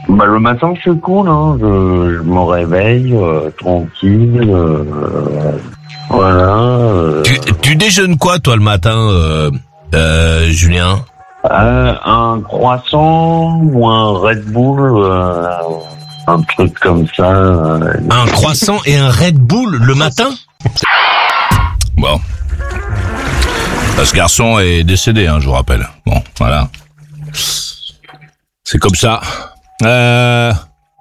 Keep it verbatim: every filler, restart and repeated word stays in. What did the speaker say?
Bah, le matin, c'est cool, hein. Je, je me réveille, euh, tranquille, euh, voilà. Euh, Tu, tu déjeunes quoi, toi, le matin, euh, euh, Julien? euh, un croissant ou un Red Bull, euh, un truc comme ça. Euh, Un croissant et un Red Bull le matin? Bon. Ce garçon est décédé, hein, je vous rappelle. Bon, voilà. C'est comme ça. Euh...